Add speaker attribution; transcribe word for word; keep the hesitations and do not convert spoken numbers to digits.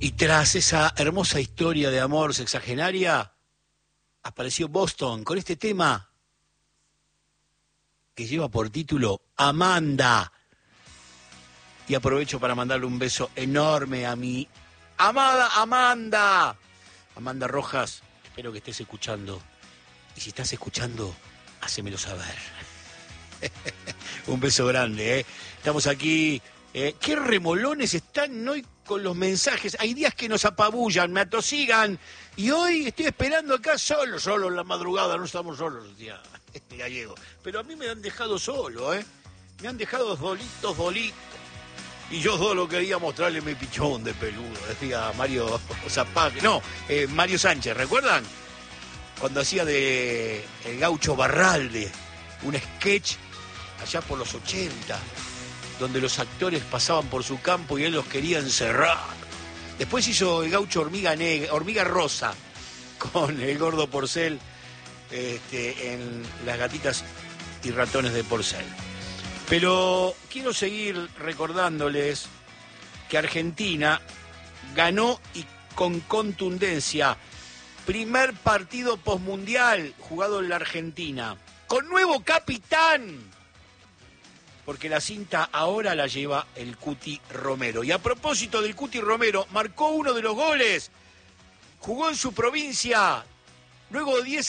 Speaker 1: Y tras esa hermosa historia de amor sexagenaria, apareció Boston con este tema que lleva por título Amanda. Y aprovecho para mandarle un beso enorme a mi amada Amanda. Amanda Rojas, espero que estés escuchando. Y si estás escuchando, hacémelo saber. Un beso grande, ¿eh? Estamos aquí. Eh, ¿Qué remolones están hoy con los mensajes? Hay días que nos apabullan, me atosigan. Y hoy estoy esperando acá solo, solo en la madrugada. No estamos solos, decía este gallego. Pero a mí me han dejado solo, ¿eh? Me han dejado dolitos, dolitos. Y yo solo quería mostrarle mi pichón de peludo, decía Mario Zapag. No, eh, Mario Sánchez, ¿recuerdan? Cuando hacía de El Gaucho Barralde, un sketch allá por los ochenta, donde los actores pasaban por su campo y él los quería encerrar. Después hizo El Gaucho Hormiga Negra, Hormiga Rosa, con el gordo Porcel, este, en Las Gatitas y Ratones de Porcel. Pero quiero seguir recordándoles que Argentina ganó y con contundencia. Primer partido posmundial jugado en la Argentina, con nuevo capitán, porque la cinta ahora la lleva el Cuti Romero. Y a propósito del Cuti Romero, marcó uno de los goles, jugó en su provincia, luego de diez